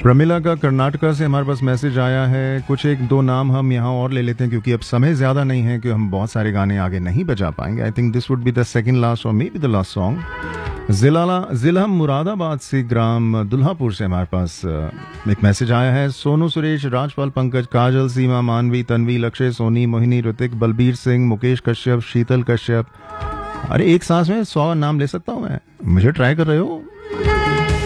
प्रमिला का कर्नाटका से हमारे पास मैसेज आया है। कुछ एक दो नाम हम यहाँ और ले लेते हैं क्योंकि अब समय ज़्यादा नहीं है कि हम बहुत सारे गाने आगे नहीं बजा पाएंगे। I think this would be the second last और may be the last song. जिला मुरादाबाद से ग्राम दुल्हापुर से हमारे पास एक मैसेज आया है। सोनू सुरेश, राजपाल, पंकज, काजल, सीमा, मानवी, तन्वी, लक्ष्य, सोनी, मोहिनी, ऋतिक, बलबीर सिंह, मुकेश कश्यप, शीतल कश्यप। अरे एक सांस में 100 नाम ले सकता हूँ मैं, मुझे ट्राई कर रहे हो?